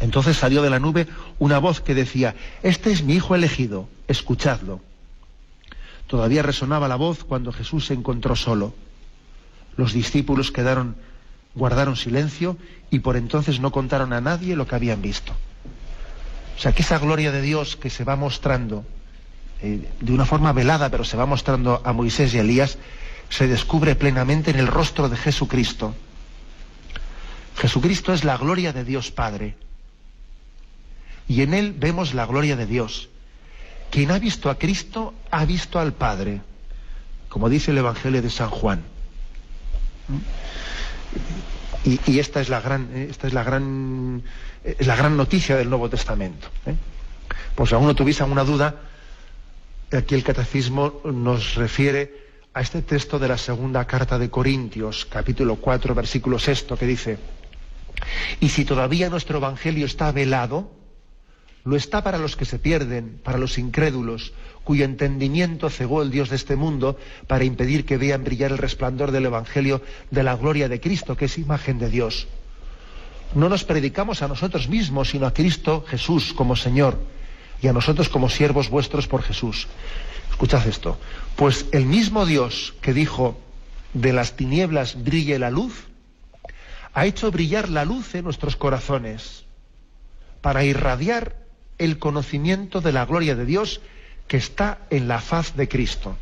Entonces salió de la nube una voz que decía: este es mi hijo elegido, escuchadlo. Todavía resonaba la voz cuando Jesús se encontró solo. Los discípulos guardaron silencio y por entonces no contaron a nadie lo que habían visto. O sea, que esa gloria de Dios que se va mostrando de una forma velada, pero se va mostrando a Moisés y a Elías, se descubre plenamente en el rostro de Jesucristo. Jesucristo es la gloria de Dios Padre. Y en Él vemos la gloria de Dios. Quien ha visto a Cristo, ha visto al Padre, como dice el Evangelio de San Juan. Y esta es la gran noticia del Nuevo Testamento. Pues si alguno tuviese alguna duda, aquí el Catecismo nos refiere a este texto de la segunda carta de Corintios, capítulo 4, versículo 6, que dice: y si todavía nuestro Evangelio está velado, lo está para los que se pierden, para los incrédulos, cuyo entendimiento cegó el Dios de este mundo para impedir que vean brillar el resplandor del Evangelio de la gloria de Cristo, que es imagen de Dios. No nos predicamos a nosotros mismos, sino a Cristo Jesús como Señor, y a nosotros como siervos vuestros por Jesús. Escuchad esto: pues el mismo Dios que dijo: de las tinieblas brille la luz, ha hecho brillar la luz en nuestros corazones, para irradiar el conocimiento de la gloria de Dios que está en la faz de Cristo.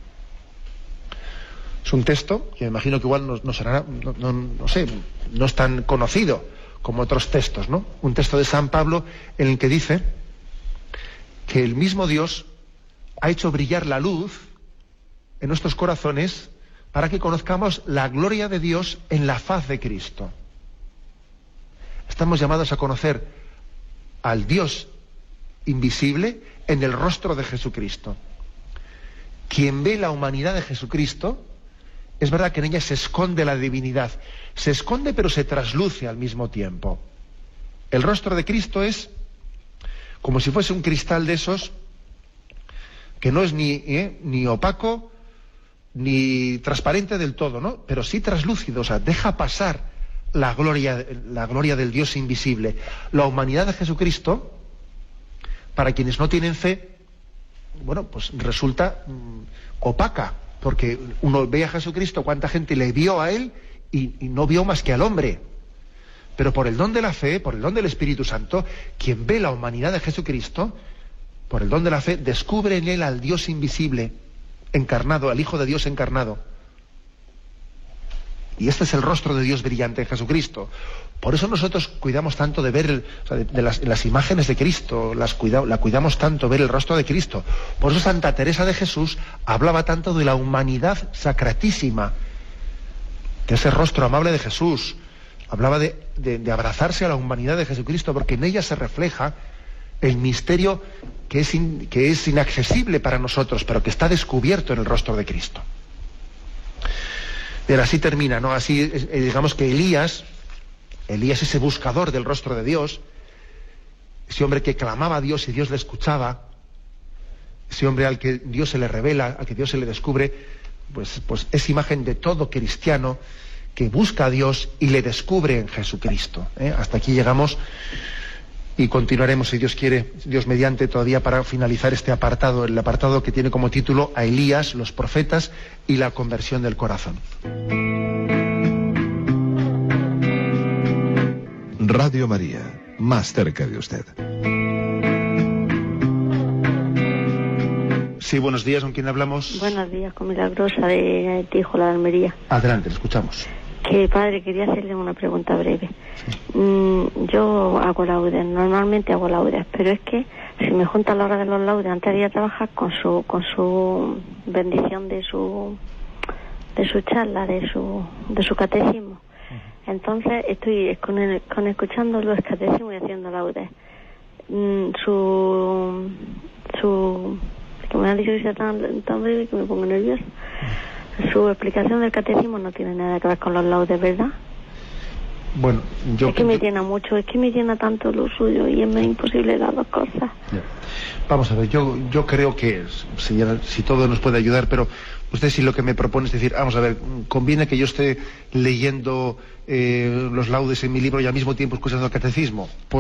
Es un texto que me imagino que igual no será, no sé, no es tan conocido como otros textos, ¿no? Un texto de San Pablo en el que dice que el mismo Dios ha hecho brillar la luz en nuestros corazones para que conozcamos la gloria de Dios en la faz de Cristo. Estamos llamados a conocer al Dios invisible en el rostro de Jesucristo. Quien ve la humanidad de Jesucristo, es verdad que en ella se esconde la divinidad, se esconde pero se trasluce al mismo tiempo. El rostro de Cristo es como si fuese un cristal de esos que no es ni opaco ni transparente del todo, ¿no? Pero sí traslúcido, o sea, deja pasar la gloria del Dios invisible. La humanidad de Jesucristo, para quienes no tienen fe, bueno, pues resulta opaca, porque uno ve a Jesucristo, cuánta gente le vio a él y no vio más que al hombre. Pero por el don de la fe, por el don del Espíritu Santo, quien ve la humanidad de Jesucristo, por el don de la fe, descubre en él al Dios invisible encarnado, al Hijo de Dios encarnado. Y este es el rostro de Dios brillante en Jesucristo. Por eso nosotros cuidamos tanto de ver las imágenes de Cristo, la cuidamos tanto, ver el rostro de Cristo. Por eso Santa Teresa de Jesús hablaba tanto de la humanidad sacratísima, de ese rostro amable de Jesús. Hablaba de abrazarse a la humanidad de Jesucristo, porque en ella se refleja el misterio que es inaccesible para nosotros, pero que está descubierto en el rostro de Cristo. Pero así termina, ¿no? Así, digamos que Elías, ese buscador del rostro de Dios, ese hombre que clamaba a Dios y Dios le escuchaba, ese hombre al que Dios se le revela, al que Dios se le descubre, pues es imagen de todo cristiano que busca a Dios y le descubre en Jesucristo. Hasta aquí llegamos y continuaremos, si Dios quiere, Dios mediante, todavía para finalizar este apartado, el apartado que tiene como título a Elías, los profetas y la conversión del corazón. Radio María, más cerca de usted. Sí, buenos días, ¿con quién hablamos? Buenos días, con Milagrosa de Tíjola de Almería. Adelante, le escuchamos. Que padre, quería hacerle una pregunta breve. Yo hago laudes, normalmente hago laudes, pero es que si me junta a la hora de los laudes antes de ir a trabajar con su bendición de su charla, de su catecismo, entonces estoy con escuchando los catecismos y haciendo laudes. Que me han dicho que sea tan breve que me pongo nerviosa. Su explicación del catecismo no tiene nada que ver con los laudes, ¿verdad? Bueno, es que me llena mucho, es que me llena tanto lo suyo y es imposible las dos cosas. Vamos a ver, yo creo que si todo nos puede ayudar, pero usted si lo que me propone es decir, vamos a ver, ¿conviene que yo esté leyendo los laudes en mi libro y al mismo tiempo escuchando el catecismo?